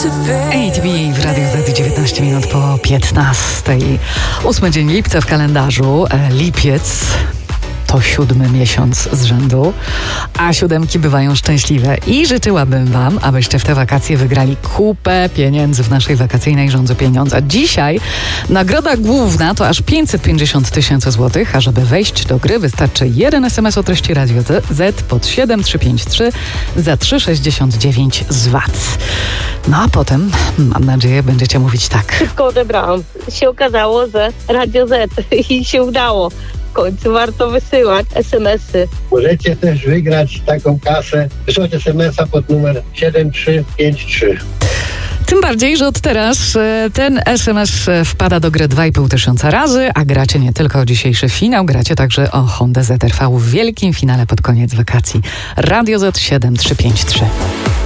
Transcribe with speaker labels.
Speaker 1: ATV w Radiu Z 19 minut po 15. 8 dzień lipca w kalendarzu. Lipiec to 7 miesiąc z rzędu, a 7 bywają szczęśliwe i życzyłabym wam, abyście w te wakacje wygrali kupę pieniędzy w naszej wakacyjnej Rządzy Pieniądza. Dzisiaj nagroda główna to aż 550 000 złotych, a żeby wejść do gry wystarczy jeden SMS o treści Radio Z pod 7353 za 3,69 z VAT. No a potem, mam nadzieję, będziecie mówić tak.
Speaker 2: Wszystko odebrałam. Się okazało, że Radio Z i się udało. W końcu warto wysyłać SMS-y.
Speaker 3: Możecie też wygrać taką kasę. Wysłać SMS-a pod numer 7353.
Speaker 1: Tym bardziej, że od teraz ten SMS wpada do gry 2500 razy, a gracie nie tylko o dzisiejszy finał, gracie także o Hondę ZR-V w wielkim finale pod koniec wakacji. Radio Z 7353.